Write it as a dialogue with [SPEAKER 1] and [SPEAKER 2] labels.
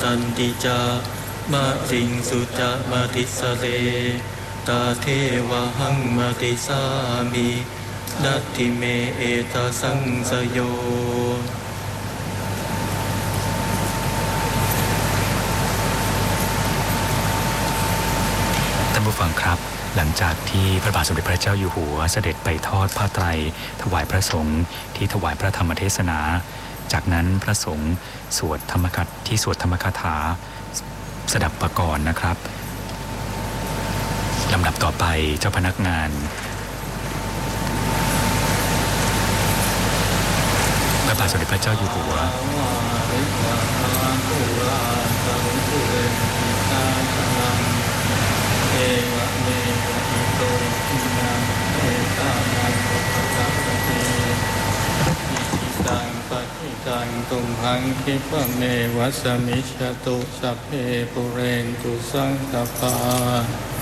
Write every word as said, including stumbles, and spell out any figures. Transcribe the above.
[SPEAKER 1] ตันติจามะริงสุจามะติสเลตาเทวะหังมติสามินัตถิเมเอตสังสโย
[SPEAKER 2] ท่านผู้ฟังครับหลังจากที่พระบาทสมเด็จพระเจ้าอยู่หัวเสด็จไปทอดผ้าไตรถวายพระสงฆ์ที่ถวายพระธรรมเทศนาจากนั้นพระสงฆ์สวดธรรมคัที่สวดธรรมคาถาสดับปกรณ์นะครับลำดับต่อไปเจ้าพนักงานพระบาทสมเด็จพระเจ้าอยู่หัว
[SPEAKER 1] เอวะเมวะอิโตทินังเอตานังอุปกัปปติอิทิตังปฏิตังตุมหังคิปะเมวะสมิจฉตุสัพเพปุเรนตุสังคปา